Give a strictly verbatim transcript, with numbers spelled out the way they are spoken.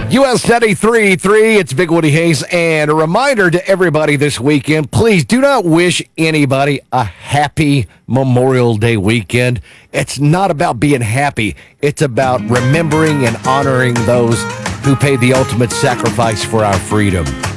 U S ninety-three point three, it's Big Woody Hayes, and a reminder to everybody this weekend, please do not wish anybody a happy Memorial Day weekend. It's not about being happy. It's about remembering and honoring those who paid the ultimate sacrifice for our freedom.